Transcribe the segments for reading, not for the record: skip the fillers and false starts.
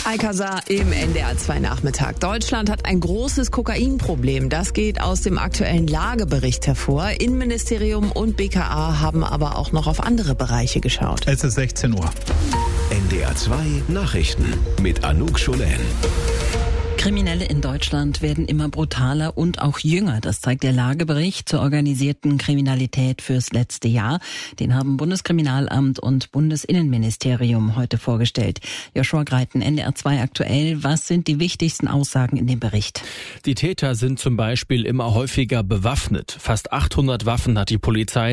Alcazar im NDR 2 Nachmittag. Deutschland hat ein großes Kokainproblem. Das geht aus dem aktuellen Lagebericht hervor. Innenministerium und BKA haben aber auch noch auf andere Bereiche geschaut. Es ist 16 Uhr. NDR 2 Nachrichten mit Anouk Scholen. Kriminelle in Deutschland werden immer brutaler und auch jünger. Das zeigt der Lagebericht zur organisierten Kriminalität fürs letzte Jahr. Den haben Bundeskriminalamt und Bundesinnenministerium heute vorgestellt. Joshua Greiten, NDR 2 aktuell. Was sind die wichtigsten Aussagen in dem Bericht? Die Täter sind zum Beispiel immer häufiger bewaffnet. Fast 800 Waffen hat die Polizei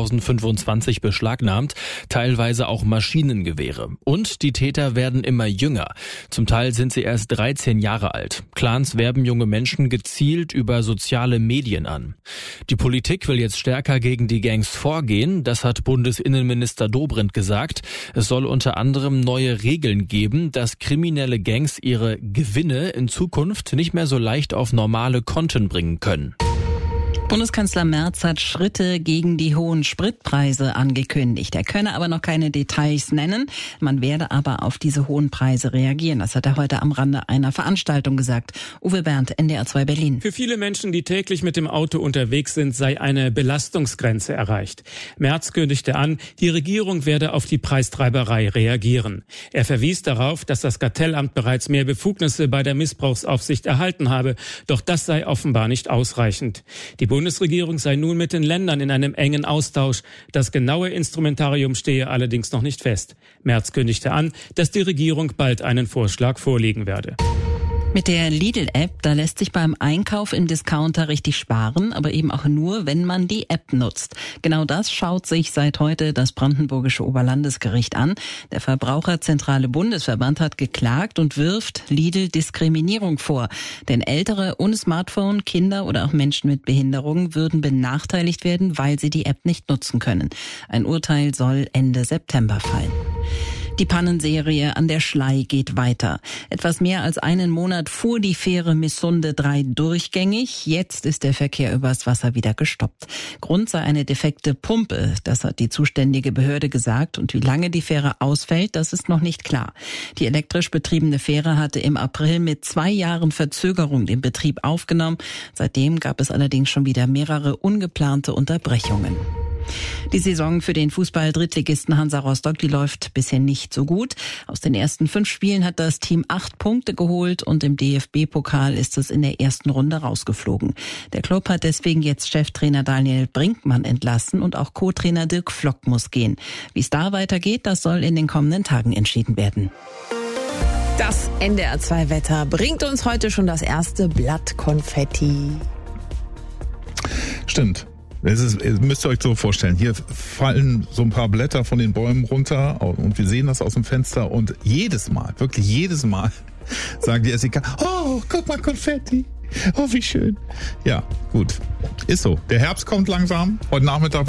2025 beschlagnahmt, teilweise auch Maschinengewehre. Und die Täter werden immer jünger. Zum Teil sind sie erst 13 Jahre alt. Clans werben junge Menschen gezielt über soziale Medien an. Die Politik will jetzt stärker gegen die Gangs vorgehen. Das hat Bundesinnenminister Dobrindt gesagt. Es soll unter anderem neue Regeln geben, dass kriminelle Gangs ihre Gewinne in Zukunft nicht mehr so leicht auf normale Konten bringen können. Bundeskanzler Merz hat Schritte gegen die hohen Spritpreise angekündigt. Er könne aber noch keine Details nennen. Man werde aber auf diese hohen Preise reagieren. Das hat er heute am Rande einer Veranstaltung gesagt. Uwe Berndt, NDR 2 Berlin. Für viele Menschen, die täglich mit dem Auto unterwegs sind, sei eine Belastungsgrenze erreicht. Merz kündigte an, die Regierung werde auf die Preistreiberei reagieren. Er verwies darauf, dass das Kartellamt bereits mehr Befugnisse bei der Missbrauchsaufsicht erhalten habe. Doch das sei offenbar nicht ausreichend. Die Bundesregierung sei nun mit den Ländern in einem engen Austausch. Das genaue Instrumentarium stehe allerdings noch nicht fest. Merz kündigte an, dass die Regierung bald einen Vorschlag vorlegen werde. Mit der Lidl-App, da lässt sich beim Einkauf im Discounter richtig sparen, aber eben auch nur, wenn man die App nutzt. Genau das schaut sich seit heute das Brandenburgische Oberlandesgericht an. Der Verbraucherzentrale Bundesverband hat geklagt und wirft Lidl Diskriminierung vor. Denn Ältere ohne Smartphone, Kinder oder auch Menschen mit Behinderungen würden benachteiligt werden, weil sie die App nicht nutzen können. Ein Urteil soll Ende September fallen. Die Pannenserie an der Schlei geht weiter. Etwas mehr als einen Monat fuhr die Fähre Missunde 3 durchgängig. Jetzt ist der Verkehr übers Wasser wieder gestoppt. Grund sei eine defekte Pumpe. Das hat die zuständige Behörde gesagt. Und wie lange die Fähre ausfällt, das ist noch nicht klar. Die elektrisch betriebene Fähre hatte im April mit 2 Jahren Verzögerung den Betrieb aufgenommen. Seitdem gab es allerdings schon wieder mehrere ungeplante Unterbrechungen. Die Saison für den Fußball-Drittligisten Hansa Rostock, die läuft bisher nicht so gut. Aus den ersten 5 Spielen hat das Team 8 Punkte geholt und im DFB-Pokal ist es in der ersten Runde rausgeflogen. Der Club hat deswegen jetzt Cheftrainer Daniel Brinkmann entlassen und auch Co-Trainer Dirk Flock muss gehen. Wie es da weitergeht, das soll in den kommenden Tagen entschieden werden. Das NDR 2 Wetter bringt uns heute schon das erste Blatt Konfetti. Stimmt. Müsst ihr euch so vorstellen, hier fallen so ein paar Blätter von den Bäumen runter und wir sehen das aus dem Fenster und jedes Mal, wirklich jedes Mal sagen die SEK, oh, guck mal, Konfetti, oh, wie schön. Ja, gut, ist so. Der Herbst kommt langsam, heute Nachmittag